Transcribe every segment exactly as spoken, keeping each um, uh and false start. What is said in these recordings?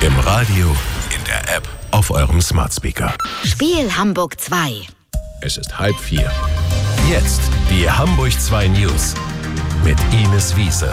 Im Radio, in der App, auf eurem Smart Speaker. Spiel Hamburg zwei. Es ist halb vier. Jetzt die Hamburg zwei News mit Ines Wiese.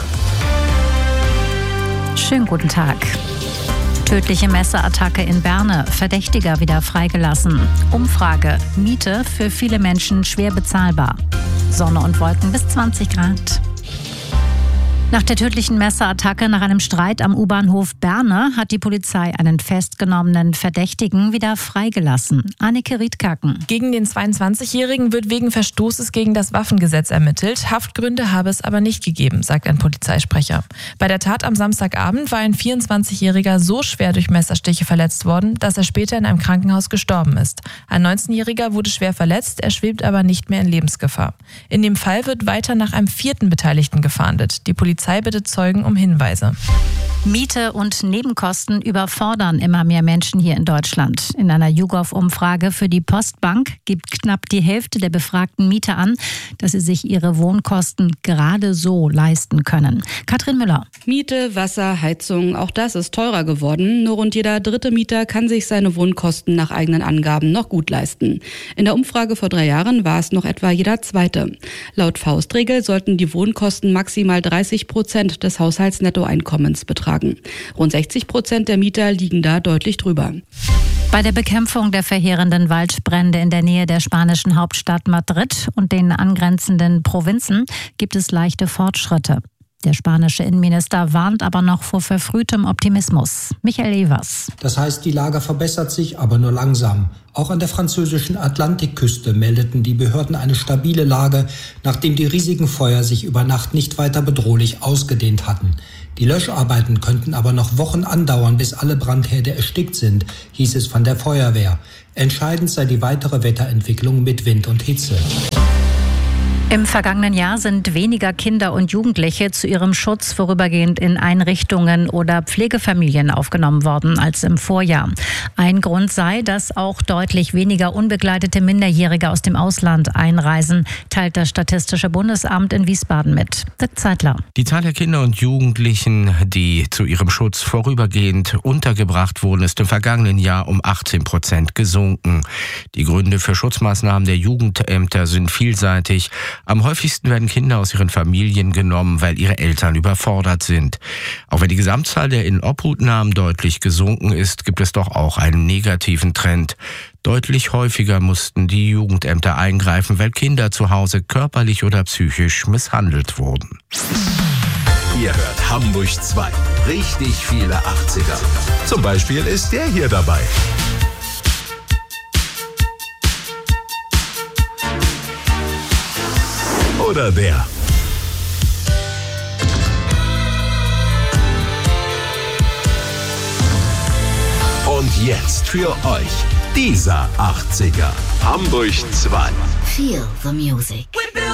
Schönen guten Tag. Tödliche Messerattacke in Berne. Verdächtiger wieder freigelassen. Umfrage. Miete für viele Menschen schwer bezahlbar. Sonne und Wolken bis zwanzig Grad. Nach der tödlichen Messerattacke nach einem Streit am U-Bahnhof Berne hat die Polizei einen festgenommenen Verdächtigen wieder freigelassen. Anneke Riedkacken. Gegen den zweiundzwanzigjährigen wird wegen Verstoßes gegen das Waffengesetz ermittelt. Haftgründe habe es aber nicht gegeben, sagt ein Polizeisprecher. Bei der Tat am Samstagabend war ein vierundzwanzigjähriger so schwer durch Messerstiche verletzt worden, dass er später in einem Krankenhaus gestorben ist. Ein neunzehnjähriger wurde schwer verletzt, er schwebt aber nicht mehr in Lebensgefahr. In dem Fall wird weiter nach einem vierten Beteiligten gefahndet. Die Polizei Polizei bittet Zeugen um Hinweise. Miete und Nebenkosten überfordern immer mehr Menschen hier in Deutschland. In einer YouGov-Umfrage für die Postbank gibt knapp die Hälfte der befragten Mieter an, dass sie sich ihre Wohnkosten gerade so leisten können. Katrin Müller. Miete, Wasser, Heizung, auch das ist teurer geworden. Nur rund jeder dritte Mieter kann sich seine Wohnkosten nach eigenen Angaben noch gut leisten. In der Umfrage vor drei Jahren war es noch etwa jeder zweite. Laut Faustregel sollten die Wohnkosten maximal dreißig Prozent des Haushaltsnettoeinkommens betragen. Rund sechzig Prozent der Mieter liegen da deutlich drüber. Bei der Bekämpfung der verheerenden Waldbrände in der Nähe der spanischen Hauptstadt Madrid und den angrenzenden Provinzen gibt es leichte Fortschritte. Der spanische Innenminister warnt aber noch vor verfrühtem Optimismus. Michael Evers. Das heißt, die Lage verbessert sich, aber nur langsam. Auch an der französischen Atlantikküste meldeten die Behörden eine stabile Lage, nachdem die riesigen Feuer sich über Nacht nicht weiter bedrohlich ausgedehnt hatten. Die Löscharbeiten könnten aber noch Wochen andauern, bis alle Brandherde erstickt sind, hieß es von der Feuerwehr. Entscheidend sei die weitere Wetterentwicklung mit Wind und Hitze. Im vergangenen Jahr sind weniger Kinder und Jugendliche zu ihrem Schutz vorübergehend in Einrichtungen oder Pflegefamilien aufgenommen worden als im Vorjahr. Ein Grund sei, dass auch deutlich weniger unbegleitete Minderjährige aus dem Ausland einreisen, teilt das Statistische Bundesamt in Wiesbaden mit. Dirk Zeitler. Die Zahl der Kinder und Jugendlichen, die zu ihrem Schutz vorübergehend untergebracht wurden, ist im vergangenen Jahr um achtzehn Prozent gesunken. Die Gründe für Schutzmaßnahmen der Jugendämter sind vielseitig. Am häufigsten werden Kinder aus ihren Familien genommen, weil ihre Eltern überfordert sind. Auch wenn die Gesamtzahl der Inobhutnahmen deutlich gesunken ist, gibt es doch auch einen negativen Trend. Deutlich häufiger mussten die Jugendämter eingreifen, weil Kinder zu Hause körperlich oder psychisch misshandelt wurden. Ihr hört Hamburg zwei. Richtig viele achtziger. Zum Beispiel ist der hier dabei. Oder der. Und jetzt für euch dieser achtziger. Hamburg zwei. Feel the music.